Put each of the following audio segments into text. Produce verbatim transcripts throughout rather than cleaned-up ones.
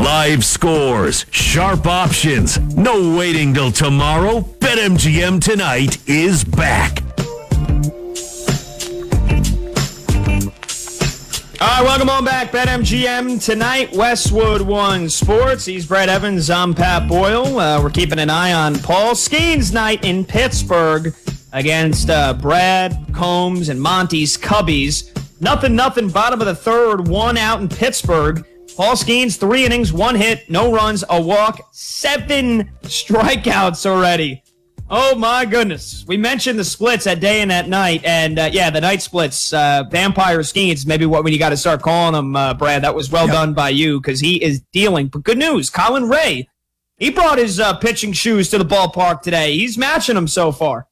Live scores, sharp options, no waiting till tomorrow. BetMGM Tonight is back. All right, welcome on back. BetMGM Tonight, Westwood One Sports. He's Brad Evans. I'm Pat Boyle. Uh, we're keeping an eye on Paul Skeens night in Pittsburgh against uh, Brad Combs and Monty's Cubbies. Nothing, nothing. Bottom of the third, one out in Pittsburgh. Paul Skeens, three innings, one hit, no runs, a walk, seven strikeouts already. Oh, my goodness. We mentioned the splits at day and at night, and, uh, yeah, the night splits, uh, Vampire Skeens, maybe what when you got to start calling them, uh, Brad. That was well yep. done by you, because he is dealing. But good news, Colin Ray, he brought his uh, pitching shoes to the ballpark today. He's matching them so far.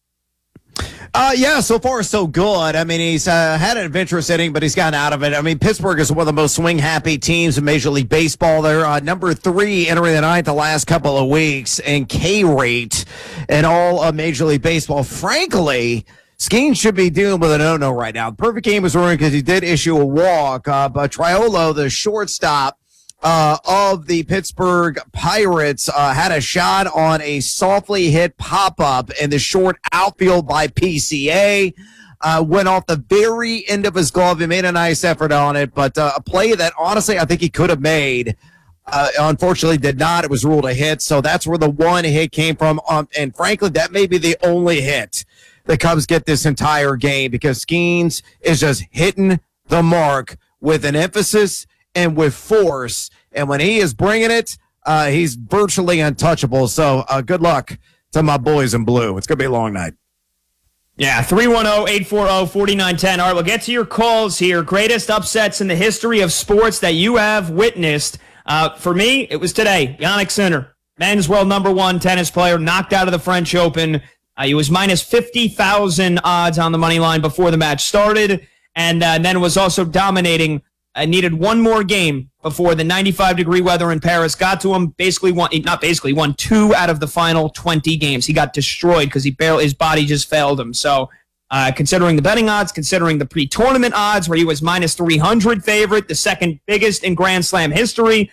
Uh, yeah, so far so good. I mean, he's uh, had an adventurous inning, but he's gotten out of it. I mean, Pittsburgh is one of the most swing-happy teams in Major League Baseball. They're uh, number three entering the ninth the last couple of weeks in K rate in all of Major League Baseball. Frankly, Skeens should be dealing with a no-no right now. The perfect game was ruined because he did issue a walk, uh, but Triolo, the shortstop, Uh, of the Pittsburgh Pirates uh, had a shot on a softly hit pop-up in the short outfield by P C A. Uh, went off the very end of his glove. He made a nice effort on it, but uh, a play that honestly I think he could have made. Uh, unfortunately did not. It was ruled a hit, so that's where the one hit came from. Um, and frankly, that may be the only hit the Cubs get this entire game because Skeens is just hitting the mark with an emphasis and with force, and when he is bringing it, uh, he's virtually untouchable. So uh, good luck to my boys in blue. It's going to be a long night. Yeah, three one zero, eight four zero, four nine one zero. All right, we'll get to your calls here. Greatest upsets in the history of sports that you have witnessed. Uh, for me, it was today. Jannik Sinner, men's world number one tennis player, knocked out of the French Open. Uh, he was minus fifty thousand odds on the money line before the match started, and, uh, and then was also dominating. I needed one more game before the ninety-five degree weather in Paris got to him. Basically won, not basically, won two out of the final twenty games. He got destroyed because he barely, his body just failed him. So uh, considering the betting odds, considering the pre-tournament odds where he was minus three hundred favorite, the second biggest in Grand Slam history,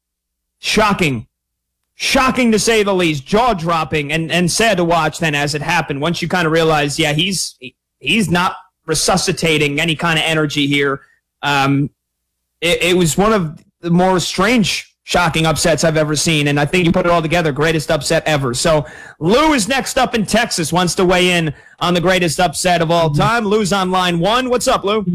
shocking. Shocking to say the least, jaw-dropping, and, and sad to watch then as it happened. Once you kind of realize, yeah, he's he's not resuscitating any kind of energy here. Um, It, it was one of the more strange, shocking upsets I've ever seen, and I think you put it all together, greatest upset ever. So Lou is next up in Texas, wants to weigh in on the greatest upset of all time. Lou's on line one. What's up, Lou?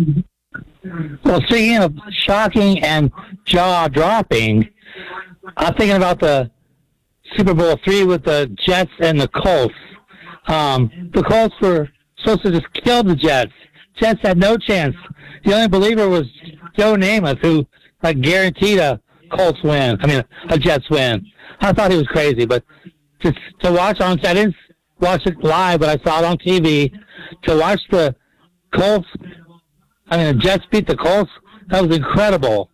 Well, speaking of shocking and jaw-dropping, I'm thinking about the Super Bowl three with the Jets and the Colts. Um, the Colts were supposed to just kill the Jets. Jets had no chance. The only believer was Joe Namath, who like guaranteed a Colts win. I mean, a Jets win. I thought he was crazy, but to to watch on, I didn't watch it live, but I saw it on T V. To watch the Colts, I mean, the Jets beat the Colts. That was incredible.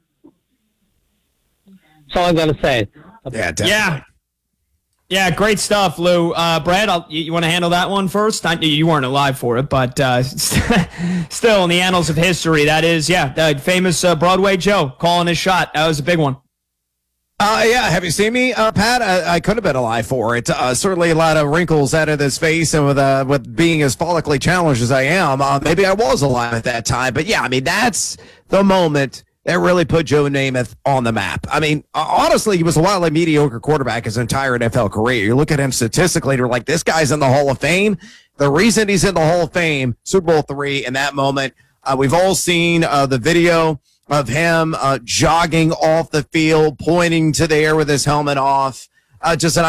That's all I got to say. Yeah, definitely. Yeah. Yeah, great stuff, Lou. Uh, Brad, I'll, you, you want to handle that one first? I, you weren't alive for it, but uh, still in the annals of history, that is, yeah, the famous uh, Broadway Joe calling his shot. That was a big one. Uh, yeah, have you seen me, uh, Pat? I, I could have been alive for it. Uh, certainly a lot of wrinkles out of this face, and with uh, with being as follically challenged as I am, uh, maybe I was alive at that time. But yeah, I mean, that's the moment that really put Joe Namath on the map. I mean, honestly, he was a wildly mediocre quarterback his entire N F L career. You look at him statistically, and you're like, this guy's in the Hall of Fame. The reason he's in the Hall of Fame, Super Bowl three, in that moment, uh, we've all seen uh, the video of him uh, jogging off the field, pointing to the air with his helmet off. Uh, just an